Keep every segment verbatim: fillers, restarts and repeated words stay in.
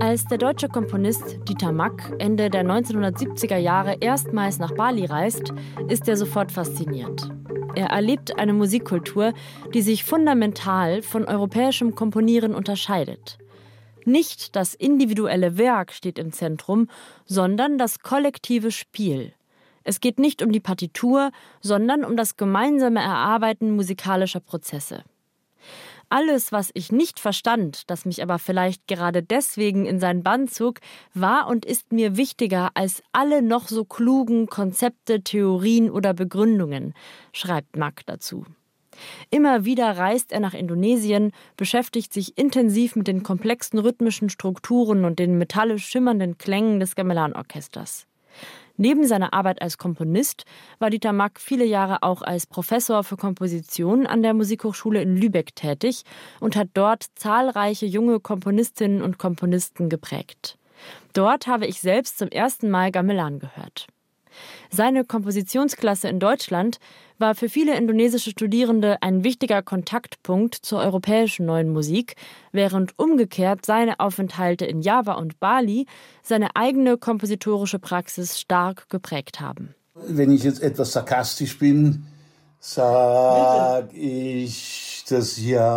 Als der deutsche Komponist Dieter Mack Ende der neunzehnhundertsiebziger Jahre erstmals nach Bali reist, ist er sofort fasziniert. Er erlebt eine Musikkultur, die sich fundamental von europäischem Komponieren unterscheidet. Nicht das individuelle Werk steht im Zentrum, sondern das kollektive Spiel. Es geht nicht um die Partitur, sondern um das gemeinsame Erarbeiten musikalischer Prozesse. Alles, was ich nicht verstand, das mich aber vielleicht gerade deswegen in seinen Bann zog, war und ist mir wichtiger als alle noch so klugen Konzepte, Theorien oder Begründungen, schreibt Mack dazu. Immer wieder reist er nach Indonesien, beschäftigt sich intensiv mit den komplexen rhythmischen Strukturen und den metallisch schimmernden Klängen des Gamelan-Orchesters. Neben seiner Arbeit als Komponist war Dieter Mack viele Jahre auch als Professor für Komposition an der Musikhochschule in Lübeck tätig und hat dort zahlreiche junge Komponistinnen und Komponisten geprägt. Dort habe ich selbst zum ersten Mal Gamelan gehört. Seine Kompositionsklasse in Deutschland war für viele indonesische Studierende ein wichtiger Kontaktpunkt zur europäischen neuen Musik, während umgekehrt seine Aufenthalte in Java und Bali seine eigene kompositorische Praxis stark geprägt haben. Wenn ich jetzt etwas sarkastisch bin, sag ich, das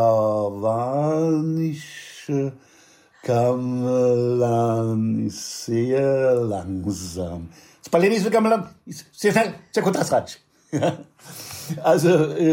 javanische Gamelan ist sehr langsam. Das balinesische Gamelan ist sehr schnell, sehr kontrastreich. Also